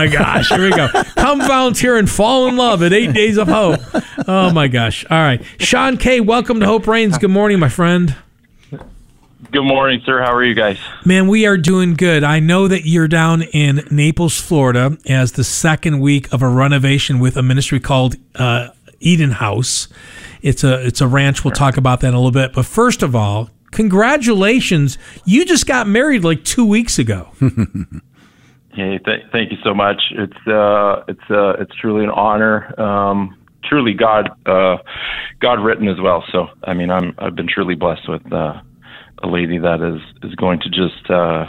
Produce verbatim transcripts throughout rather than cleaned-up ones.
my gosh. Here we go. Come volunteer and fall in love at Eight Days of Hope. Oh, my gosh. All right. Sean Kay, welcome to Hope Reigns. Good morning, my friend. Good morning, sir. How are you guys? Man, we are doing good. I know that you're down in Naples, Florida, as the second week of a renovation with a ministry called uh, Eden House. It's a it's a ranch. We'll talk about that in a little bit. But first of all, congratulations. You just got married like two weeks ago. Hey, th- thank you so much. It's uh, it's uh, it's truly an honor. Um, truly God uh, God written as well. So I mean, I'm I've been truly blessed with uh, a lady that is is going to just uh,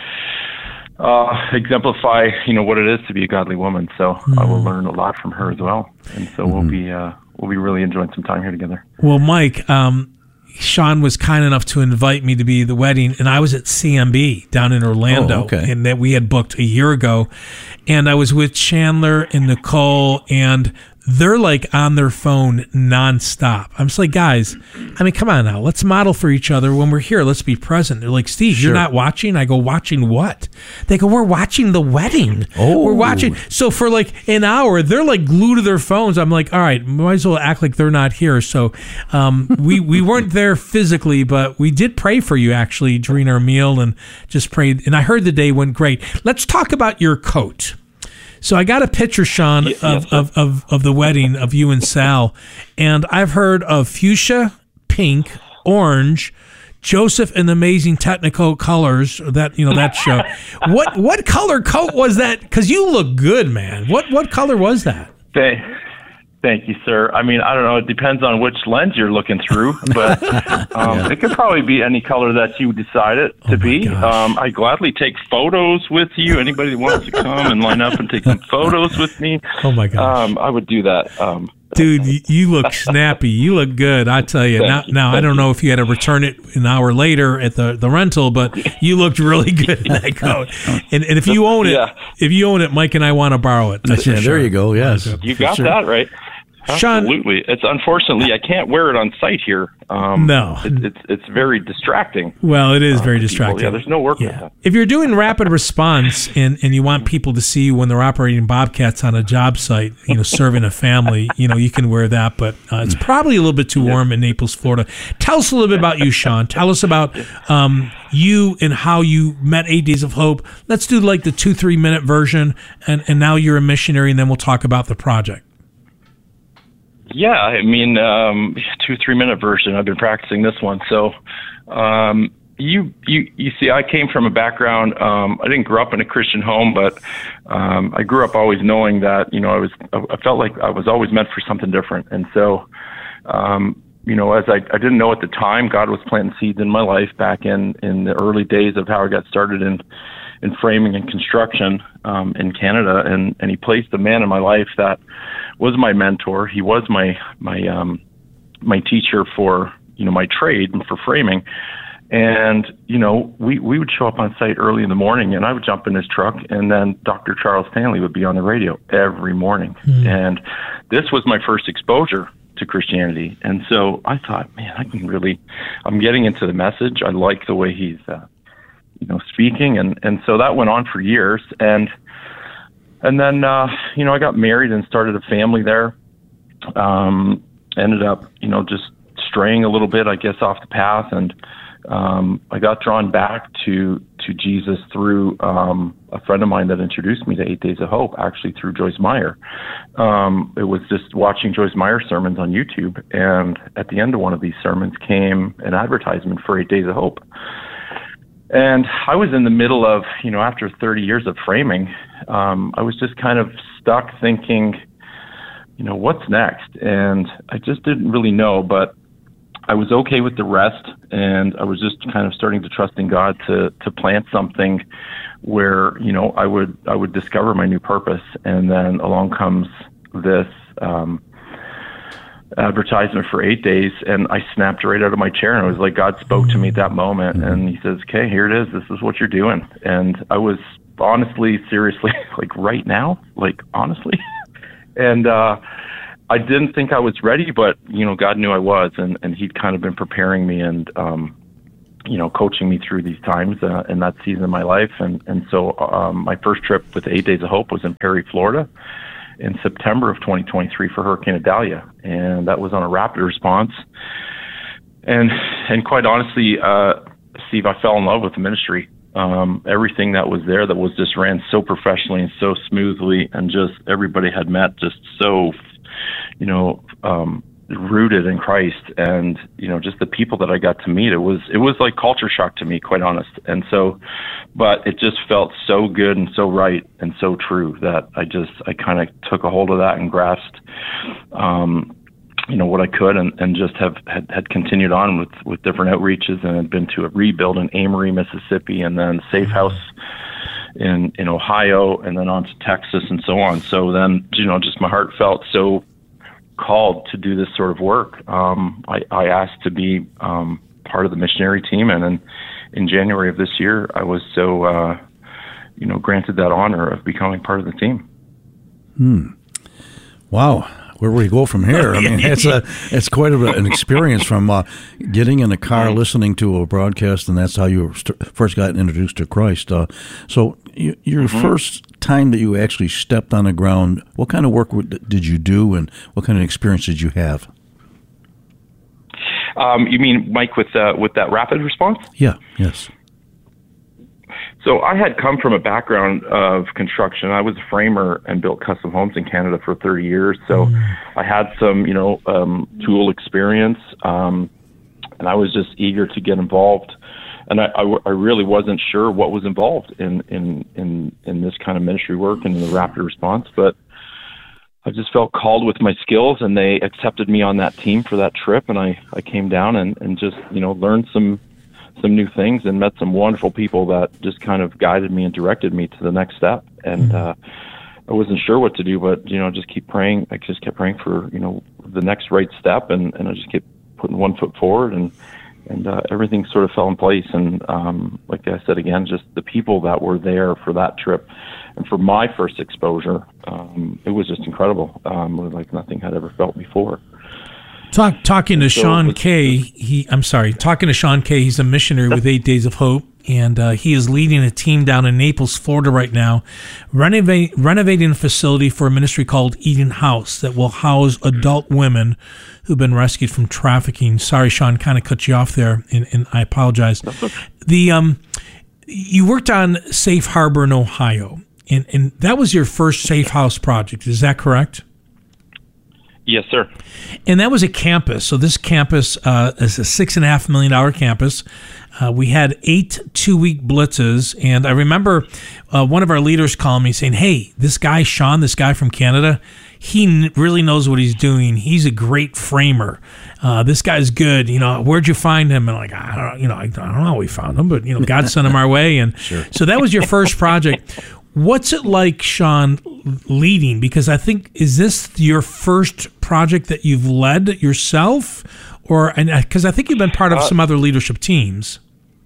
uh, exemplify, you know, what it is to be a godly woman. So mm-hmm. I will learn a lot from her as well, and so mm-hmm. we'll be uh, we'll be really enjoying some time here together. Well, Mike, um, Sean was kind enough to invite me to be the wedding, and I was at C M B down in Orlando, oh, okay. and that we had booked a year ago, and I was with Chandler and Nicole, and they're like on their phone nonstop. I'm just like, guys, I mean, come on now. Let's model for each other when we're here. Let's be present. They're like, Steve, sure. You're not watching? I go, watching what? They go, we're watching the wedding. Oh. We're watching. So for like an hour, they're like glued to their phones. I'm like, all right, might as well act like they're not here. So um, we, we weren't there physically, but we did pray for you actually during our meal and just prayed. And I heard the day went great. Let's talk about your coat. So I got a picture, Sean, of, yes, of, of, of the wedding of you and Sal, and I've heard of fuchsia, pink, orange, Joseph and the Amazing Technical Colors. That you know that show. What what color coat was that? Because you look good, man. What what color was that? Thank, thank you, sir. I mean, I don't know. It depends on which lens you're looking through, but um, yeah. It could probably be any color that you decide it to oh be. Um, I gladly take photos with you. Anybody that wants to come and line up and take some photos with me. Oh my gosh. Um, I would do that. Um, Dude, you look snappy. You look good, I tell you. Now, you. now I don't know if you had to return it an hour later at the, the rental, but you looked really good in that coat. And, and if you own it, yeah. if you own it, Mike and I want to borrow it. That's yeah, there sure. you go. Yes, you got sure. that right. Sean, absolutely. It's unfortunately I can't wear it on site here. Um, no, it, it's it's very distracting. Well, it is uh, very distracting. People. Yeah, there's no work. Yeah. With that. If you're doing rapid response and, and you want people to see you when they're operating Bobcats on a job site, you know, serving a family, you know, you can wear that. But uh, it's probably a little bit too warm in Naples, Florida. Tell us a little bit about you, Sean. Tell us about um, you and how you met Eight Days of Hope. Let's do like the two three minute version, and and now you're a missionary, and then we'll talk about the project. Yeah, I mean, um, two, three minute version. I've been practicing this one. So, um, you, you, you see, I came from a background, um, I didn't grow up in a Christian home, but, um, I grew up always knowing that, you know, I was, I felt like I was always meant for something different. And so, um, you know, as I, I didn't know at the time, God was planting seeds in my life back in, in the early days of how I got started in, in framing and construction, um, in Canada. And, and he placed a man in my life that was my mentor. He was my, my, um, my teacher for, you know, my trade and for framing. And, you know, we, we would show up on site early in the morning and I would jump in his truck and then Doctor Charles Stanley would be on the radio every morning. Mm. And this was my first exposure to Christianity. And so I thought, man, I can really, I'm getting into the message. I like the way he's, uh, you know, speaking. And, and so that went on for years. And, And then, uh, you know, I got married and started a family there. Um, ended up, you know, just straying a little bit, I guess, off the path. And um, I got drawn back to, to Jesus through um, a friend of mine that introduced me to Eight Days of Hope, actually through Joyce Meyer. Um, it was just watching Joyce Meyer sermons on YouTube. And at the end of one of these sermons came an advertisement for Eight Days of Hope. And I was in the middle of, you know, after thirty years of framing, um, I was just kind of stuck thinking, you know, what's next? And I just didn't really know, but I was okay with the rest. And I was just kind of starting to trust in God to, to plant something where, you know, I would, I would discover my new purpose. And then along comes this, um, advertisement for eight days and I snapped right out of my chair and it was like God spoke to me at that moment mm-hmm. and he says, okay, here it is. This is what you're doing. And I was honestly, seriously, like right now, like honestly. and, uh, I didn't think I was ready, but you know, God knew I was and, and he'd kind of been preparing me. And, um, you know, coaching me through these times uh, in that season of my life. And, and so um, my first trip with Eight Days of Hope was in Perry, Florida in September of twenty twenty-three for Hurricane Idalia. And that was on a rapid response. And, and quite honestly, uh, Steve, I fell in love with the ministry. Um, everything that was there that was just ran so professionally and so smoothly, and just everybody had met just so, you know, um, rooted in Christ, and, you know, just the people that I got to meet, it was, it was like culture shock to me, quite honest. And so, but it just felt so good and so right and so true that I just, I kind of took a hold of that and grasped, um, you know, what I could, and, and just have had, had continued on with, with different outreaches, and had been to a rebuild in Amory, Mississippi, and then Safe House in, in Ohio, and then on to Texas and so on. So then, you know, just my heart felt so called to do this sort of work. Um, I, I asked to be um, part of the missionary team, and then in January of this year, I was so, uh, you know, granted that honor of becoming part of the team. Hmm. Wow. Where will we go from here? I mean, it's a it's quite a, an experience from uh, getting in a car, listening to a broadcast, and that's how you st- first got introduced to Christ. Uh, so, you, your mm-hmm. first time that you actually stepped on the ground, what kind of work w- did you do, and what kind of experience did you have? Um, you mean, Mike, with uh, with that rapid response? Yeah. Yes. So I had come from a background of construction. I was a framer and built custom homes in Canada for thirty years. So mm. I had some, you know, um, tool experience, um, and I was just eager to get involved. And I, I, I really wasn't sure what was involved in, in, in, in this kind of ministry work and in the rapid response, but I just felt called with my skills, and they accepted me on that team for that trip. And I, I came down and, and just, you know, learned some some new things and met some wonderful people that just kind of guided me and directed me to the next step. And uh, I wasn't sure what to do, but, you know, just keep praying. I just kept praying for, you know, the next right step, and, and I just kept putting one foot forward, and, and uh, everything sort of fell in place. And um, like I said, again, just the people that were there for that trip and for my first exposure, um, it was just incredible. Um, like nothing had ever felt before. Talk, talking to so, Sean Kay, he I'm sorry, talking to Sean Kay, he's a missionary with Eight Days of Hope, and uh, he is leading a team down in Naples, Florida right now, renovate, renovating a facility for a ministry called Eden House that will house adult women who've been rescued from trafficking. Sorry, Sean, kind of cut you off there, and, and I apologize. The um, you worked on Safe Harbor in Ohio, and, and that was your first Safe House project, is that correct? Yes, sir. And that was a campus. So this campus uh, is a six and a half million dollar campus. Uh, we had eight two-week blitzes, and I remember uh, one of our leaders calling me saying, "Hey, this guy Sean, this guy from Canada, he n- really knows what he's doing. He's a great framer. Uh, this guy's good. You know, where'd you find him?" And I'm like, I don't, you know, I don't know how we found him, but you know, God sent him our way. And sure. So that was your first project. What's it like, Sean, leading? Because I think, is this your first project that you've led yourself? Or, and because I think you've been part of uh, some other leadership teams.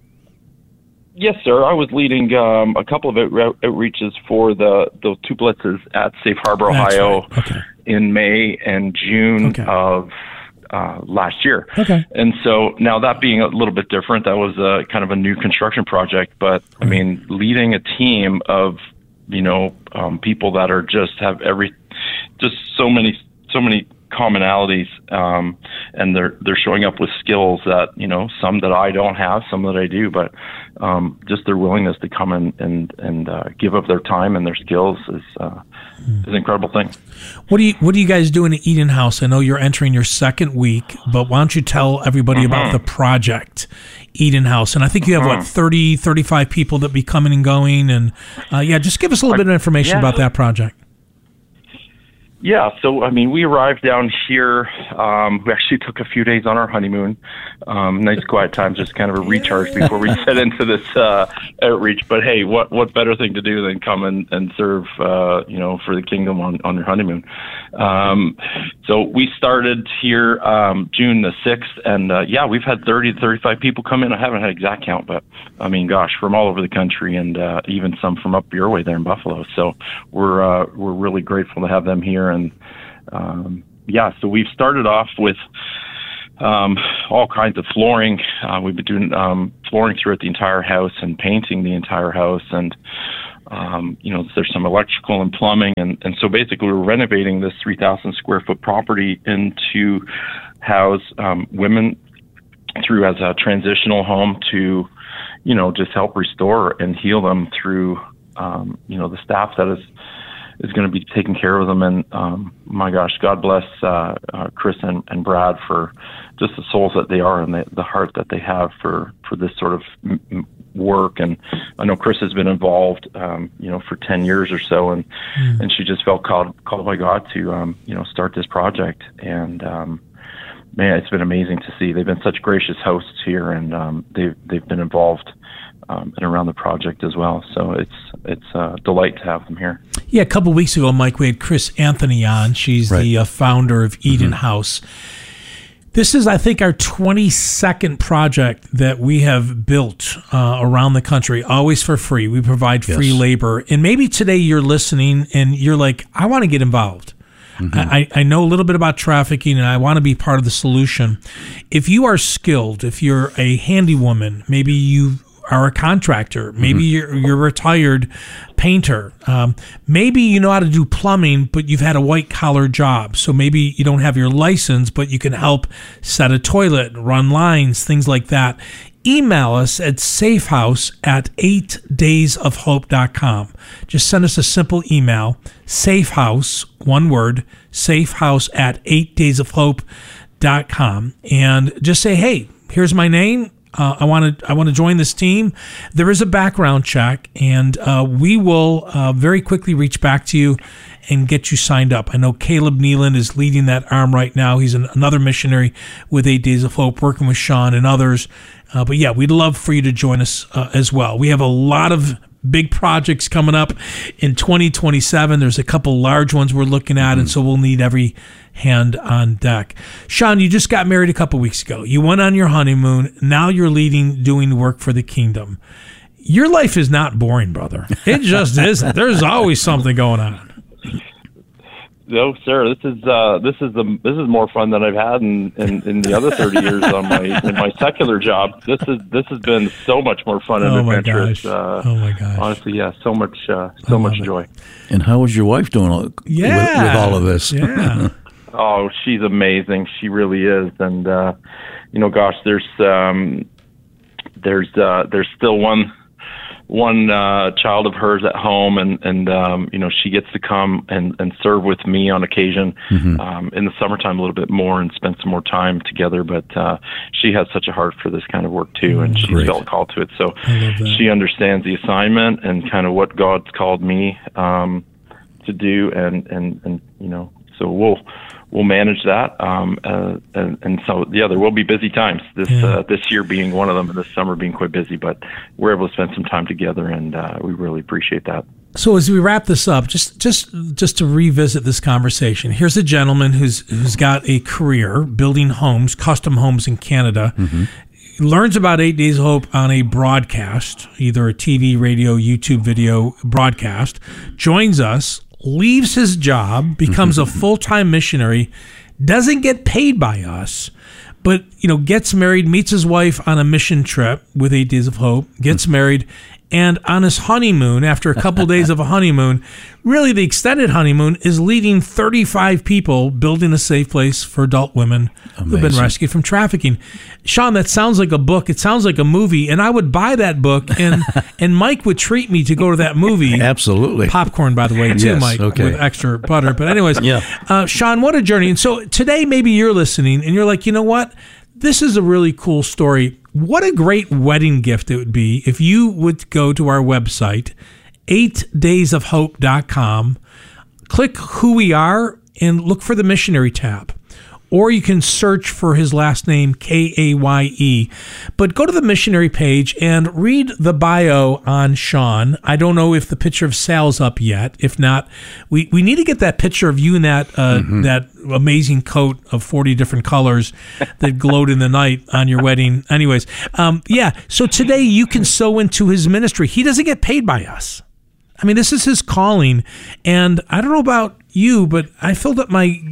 Yes, sir. I was leading um, a couple of out- outreaches for the, the two blitzes at Safe Harbor, That's Ohio right. Okay. in May and June okay. of uh, last year. Okay. And so now that being a little bit different, that was a kind of a new construction project. But, I mean, leading a team of, you know, um, people that are just have every, just so many, so many commonalities, um, and they're they're showing up with skills that, you know, some that I don't have, some that I do, but um, just their willingness to come and and and uh, give up their time and their skills is uh, is an incredible thing. What do you What do you guys do in the Eden House? I know you're entering your second week, but why don't you tell everybody mm-hmm. about the project, Eden House? And I think you have, mm-hmm. what, thirty, thirty-five people that be coming and going, and uh, yeah, just give us a little bit of information yeah. about that project. Yeah, so, I mean, we arrived down here. Um, we actually took a few days on our honeymoon. Um, nice quiet time, just kind of a recharge before we set into this uh, outreach. But, hey, what what better thing to do than come and, and serve, uh, you know, for the kingdom on, on your honeymoon. Um, so we started here um, June the sixth, and, uh, yeah, we've had thirty to thirty-five people come in. I haven't had an exact count, but, I mean, gosh, from all over the country, and uh, even some from up your way there in Buffalo. So we're uh, we're really grateful to have them here. And um, yeah, so we've started off with um, all kinds of flooring. Uh, we've been doing um, flooring throughout the entire house and painting the entire house. And, um, you know, there's some electrical and plumbing. And, and so basically we're renovating this three thousand square foot property into house um, women through as a transitional home to, you know, just help restore and heal them through, um, you know, the staff that is is going to be taking care of them. And um, my gosh, God bless uh, uh, Chris and, and Brad for just the souls that they are and the, the heart that they have for, for this sort of m- work. And I know Chris has been involved, um, you know, for ten years or so, and mm. and she just felt called called by God to, um, you know, start this project. And um, man, it's been amazing to see. They've been such gracious hosts here, and um, they've they've been involved Um, and around the project as well. So it's it's a delight to have them here. Yeah, a couple of weeks ago, Mike, we had Chris Anthony on. She's right. the uh, founder of Eden mm-hmm. House. This is, I think, our twenty-second project that we have built uh, around the country, always for free. We provide free yes. labor. And maybe today you're listening and you're like, I want to get involved. Mm-hmm. I, I know a little bit about trafficking and I want to be part of the solution. If you are skilled, if you're a handy woman, maybe you are a contractor, maybe mm-hmm. you're, you're a retired painter, um, maybe you know how to do plumbing, but you've had a white collar job, so maybe you don't have your license, but you can help set a toilet, run lines, things like that. Email us at safehouse at eight days of hope dot com. Just send us a simple email, safehouse, one word, safehouse at eight days of hope dot com, and just say, hey, here's my name. Uh, I want to I want to join this team. There is a background check, and uh, we will uh, very quickly reach back to you and get you signed up. I know Caleb Neeland is leading that arm right now. He's an, another missionary with Eight Days of Hope, working with Sean and others. Uh, but yeah, we'd love for you to join us uh, as well. We have a lot of big projects coming up in twenty twenty-seven. There's a couple large ones we're looking at, mm-hmm. and so we'll need every hand on deck. Sean, you just got married a couple weeks ago. You went on your honeymoon. Now you're leading, doing work for the kingdom. Your life is not boring, brother. It just isn't. There's always something going on. No, sir. This is uh, this is the this is more fun than I've had in, in, in the other thirty years on my in my secular job. This is this has been so much more fun and oh adventurous. My uh, oh my gosh! Honestly, yeah, so much uh, so much joy. It. And how is your wife doing? Yeah. with, with all of this? Yeah. Oh, she's amazing. She really is. And uh, you know, gosh, there's um, there's uh, there's still one. one uh, child of hers at home, and, and um, you know, she gets to come and, and serve with me on occasion mm-hmm. um, in the summertime a little bit more and spend some more time together. But uh, she has such a heart for this kind of work too, and she's Great. felt called to it. So she understands the assignment and kind of what God's called me um, to do, and, and, and you know, so we'll we'll manage that, um, uh, and, and so yeah, there will be busy times. This yeah. uh, this year being one of them, and this summer being quite busy. But we're able to spend some time together, and uh, we really appreciate that. So as we wrap this up, just just just to revisit this conversation, here's a gentleman who's who's got a career building homes, custom homes in Canada. Mm-hmm. Learns about Eight Days of Hope on a broadcast, either a T V, radio, YouTube video broadcast. Joins us. Leaves his job, becomes a full-time missionary, doesn't get paid by us, but, you know, gets married, meets his wife on a mission trip with Eight Days of Hope, gets married, and on his honeymoon, after a couple days of a honeymoon, really the extended honeymoon, is leading thirty-five people building a safe place for adult women Amazing. Who've been rescued from trafficking. Sean, that sounds like a book. It sounds like a movie, and I would buy that book, and and Mike would treat me to go to that movie. Absolutely. Popcorn, by the way, too, yes, Mike, okay. with extra butter. But anyways, yeah. uh, Sean, what a journey. And so today maybe you're listening, and you're like, you know what? This is a really cool story. What a great wedding gift it would be if you would go to our website, eight days of hope dot com, click who we are, and look for the missionary tab. Or you can search for his last name, K A Y E. But go to the missionary page and read the bio on Sean. I don't know if the picture of Sal's up yet. If not, we, we need to get that picture of you in that uh, mm-hmm. that amazing coat of forty different colors that glowed in the night on your wedding. Anyways, um, yeah. So today you can sow into his ministry. He doesn't get paid by us. I mean, this is his calling. And I don't know about you, but I filled up my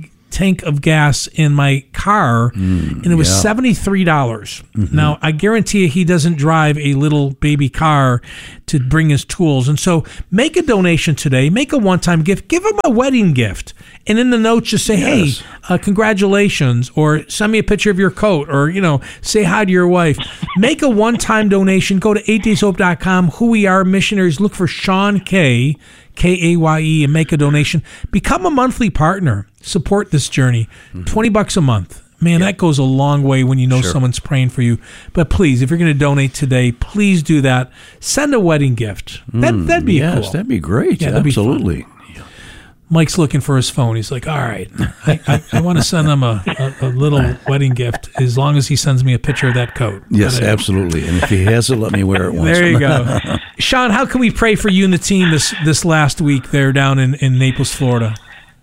tank of gas in my car, mm, and it was yeah. seventy-three dollars. Mm-hmm. Now, I guarantee you he doesn't drive a little baby car to bring his tools. And so make a donation today. Make a one-time gift. Give him a wedding gift. And in the notes, just say, yes. hey, uh, congratulations, or send me a picture of your coat, or, you know, say hi to your wife. Make a one-time donation. Go to eight days hope dot com. Who We Are Missionaries. Look for Sean Kay, K A Y E, and make a donation. Become a monthly partner. Support this journey. Mm-hmm. twenty bucks a month. Man, yep. that goes a long way when you know sure. someone's praying for you. But please, if you're going to donate today, please do that. Send a wedding gift. That, mm, that'd be yes, cool. Yes, that'd be great. Yeah, absolutely. Mike's looking for his phone. He's like, all right, I, I, I want to send him a, a, a little wedding gift as long as he sends me a picture of that coat. Yes, I, absolutely. And if he has it, let me wear it once. There you go. Sean, how can we pray for you and the team this, this last week there down in, in Naples, Florida?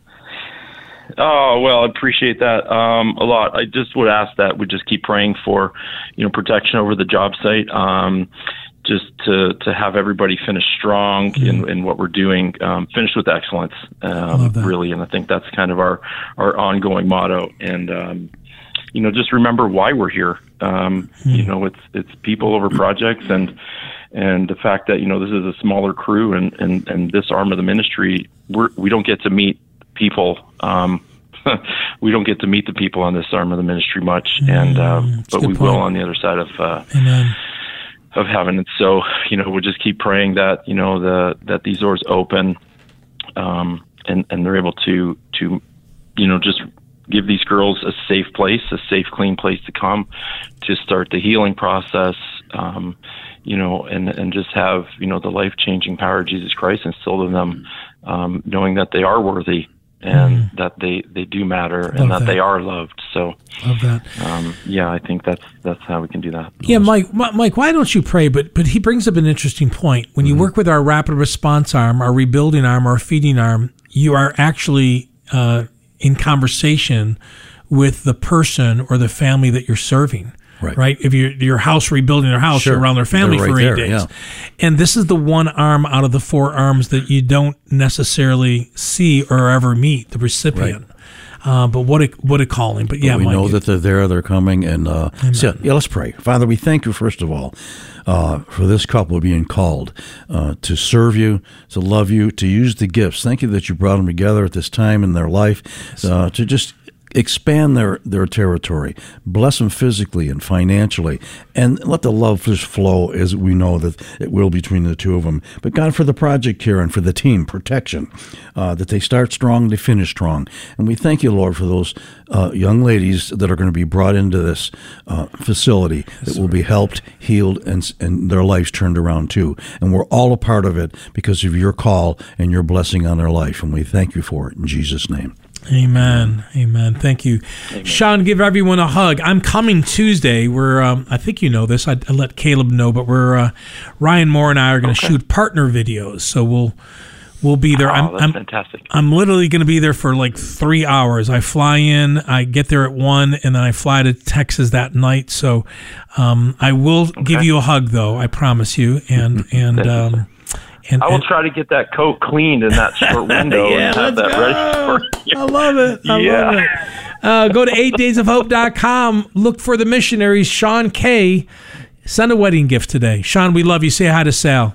Oh, well, I appreciate that um, a lot. I just would ask that we just keep praying for, you know, protection over the job site, um, just to, to have everybody finish strong mm. in, in what we're doing, um, finish with excellence, um, really. And I think that's kind of our, our ongoing motto. And, um, you know, just remember why we're here. Um, mm. You know, it's it's people over projects, and and the fact that, you know, this is a smaller crew, and, and, and this arm of the ministry, we're, we don't get to meet people. Um, we don't get to meet the people on this arm of the ministry much, mm, and um, but we point. will on the other side of uh, of heaven. And so, you know, we'll just keep praying that, you know, the that these doors open, um, and and they're able to to, you know, just give these girls a safe place, a safe, clean place to come to start the healing process. Um, you know, and and just have, you know, the life changing power of Jesus Christ instilled in them, um, knowing that they are worthy. And mm. that they, they do matter, Love and that, that they are loved. So, Love that. Um, yeah, I think that's that's how we can do that. Yeah, Mike. Mike, why don't you pray? But but he brings up an interesting point. When you mm-hmm. work with our rapid response arm, our rebuilding arm, our feeding arm, you are actually uh, in conversation with the person or the family that you're serving. Right. right. If you're your house rebuilding their house, sure. you're around their family right for eight there, days. Yeah. And this is the one arm out of the four arms that you don't necessarily see or ever meet the recipient. Right. Uh, but what a what a calling. But yeah, but we Mike, know that they're there, they're coming. And uh, so, yeah, let's pray. Father, we thank you, first of all, uh, for this couple being called uh, to serve you, to love you, to use the gifts. Thank you that you brought them together at this time in their life, uh, to just expand their, their territory, bless them physically and financially, and let the love just flow as we know that it will between the two of them. But God, for the project here and for the team, protection, uh, that they start strong, they finish strong. And we thank you, Lord, for those uh, young ladies that are going to be brought into this uh, facility that will be helped, healed, and, and their lives turned around too. And we're all a part of it because of your call and your blessing on their life. And we thank you for it in Jesus' name. Amen. Amen. Thank you. Amen. Sean, give everyone a hug. I'm coming Tuesday. We're, um, I think you know this. I, I let Caleb know, but we're, uh, Ryan Moore and I are going to okay. shoot partner videos. So we'll, we'll be there. Oh, I'm, that's I'm, fantastic. I'm literally going to be there for like three hours. I fly in, I get there at one, and then I fly to Texas that night. So, um, I will okay. give you a hug though. I promise you. And, and, um, And, I will and, try to get that coat cleaned in that short window yeah, and have that go. ready for you. I love it. I yeah. love it. Uh, go to eight days of hope dot com. Look for the missionaries. Sean Kay. Send a wedding gift today. Sean, we love you. Say hi to Sal.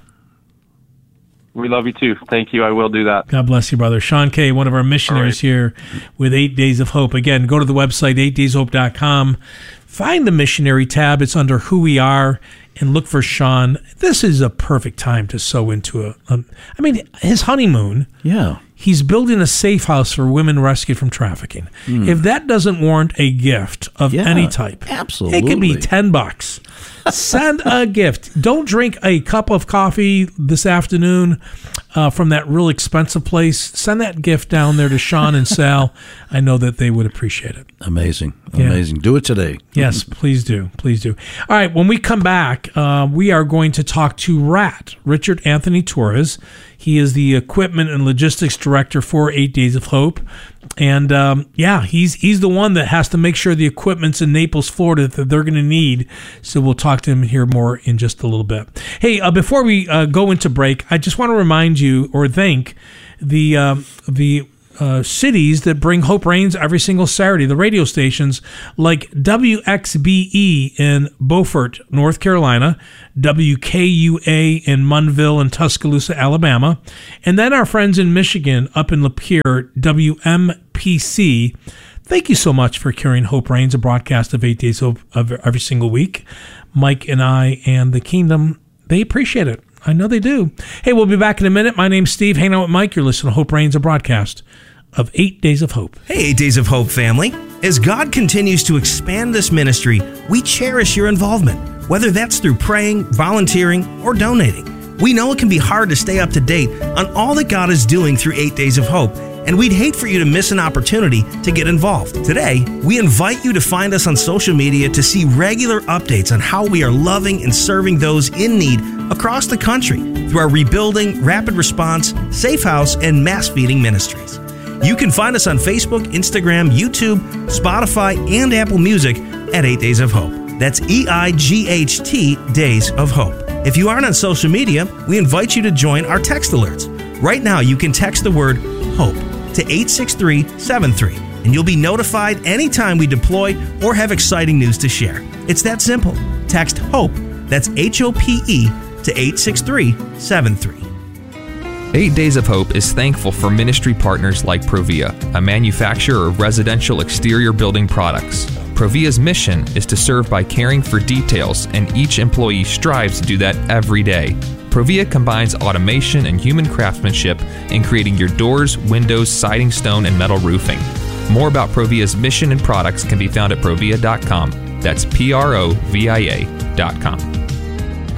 We love you too. Thank you. I will do that. God bless you, brother. Sean Kay, one of our missionaries right. here with Eight Days of Hope. Again, go to the website, eight days hope dot com. Find the missionary tab. It's under Who We Are. And look for Sean. This is a perfect time to sow into a, a. I mean, his honeymoon. Yeah. He's building a safe house for women rescued from trafficking. Mm. If that doesn't warrant a gift of yeah, any type, absolutely, it could be ten bucks. Send a gift. Don't drink a cup of coffee this afternoon uh, from that real expensive place. Send that gift down there to Sean and Sal. I know that they would appreciate it. Amazing. Amazing. Yeah. Do it today. Yes, please do. Please do. All right, when we come back, uh, we are going to talk to Rat, Richard Anthony Torres. He is the equipment and logistics director for Eight Days of Hope. And, um, yeah, he's he's the one that has to make sure the equipment's in Naples, Florida that they're going to need. So we'll talk to him here more in just a little bit. Hey, uh, before we uh, go into break, I just want to remind you or thank the um, the uh, cities that bring Hope Reigns every single Saturday, the radio stations like W X B E in Beaufort, North Carolina, W K U A in Munville and Tuscaloosa, Alabama, and then our friends in Michigan up in Lapeer, W M P C. Thank you so much for carrying Hope Reigns, a broadcast of Eight Days of, of every single week. Mike and I and the Kingdom, they appreciate it. I know they do. Hey, we'll be back in a minute. My name's Steve. Hanging out with Mike. You're listening to Hope Reigns, a broadcast of Eight Days of Hope. Hey, Eight Days of Hope family. As God continues to expand this ministry, we cherish your involvement, whether that's through praying, volunteering, or donating. We know it can be hard to stay up to date on all that God is doing through Eight Days of Hope, and we'd hate for you to miss an opportunity to get involved. Today, we invite you to find us on social media to see regular updates on how we are loving and serving those in need across the country through our Rebuilding, Rapid Response, Safe House, and Mass Feeding ministries. You can find us on Facebook, Instagram, YouTube, Spotify, and Apple Music at Eight Days of Hope. That's E I G H T Days of Hope. If you aren't on social media, we invite you to join our text alerts. Right now, you can text the word HOPE to eight six three seven three, and you'll be notified anytime we deploy or have exciting news to share. It's that simple. Text HOPE, that's H O P E, to eight six three seven three. Eight Days of Hope is thankful for ministry partners like Provia, a manufacturer of residential exterior building products. Provia's mission is to serve by caring for details, and each employee strives to do that every day. Provia combines automation and human craftsmanship in creating your doors, windows, siding, stone, and metal roofing. More about Provia's mission and products can be found at provia dot com. That's P R O V I A dot com.